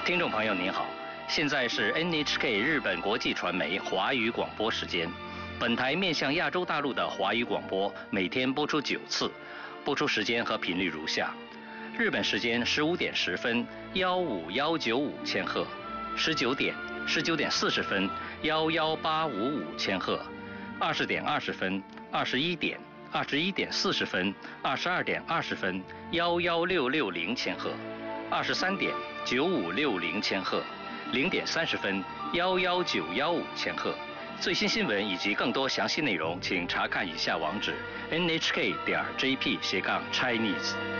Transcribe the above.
听众朋友您好，现在是 NHK 日本国际传媒华语广播时间。本台面向亚洲大陆的华语广播每天播出9次，播出时间和频率如下：日本时间15点10分15195千赫，19点、19点40分11855千赫，20点20分、21点、21点40分、22点20分11660千赫，23点9560千赫，0点30分11915千赫。最新新闻以及更多详细内容，请查看以下网址：nhk.jp/chinese。